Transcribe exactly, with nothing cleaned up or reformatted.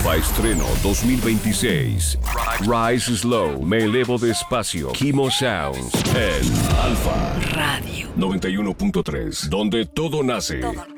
Alfa Estreno dos mil veintiséis. Rise Slow, me elevo despacio. Kimo Sounds en Alfa Radio noventa y uno punto tres, donde todo nace. Todo